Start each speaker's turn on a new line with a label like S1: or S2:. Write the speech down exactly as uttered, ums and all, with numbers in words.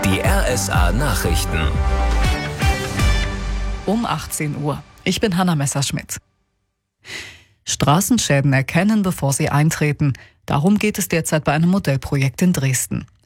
S1: Die R S A Nachrichten.
S2: Um achtzehn Uhr. Ich bin Hanna Messerschmidt. Straßenschäden erkennen, bevor sie eintreten. Darum geht es derzeit bei einem Modellprojekt in Dresden.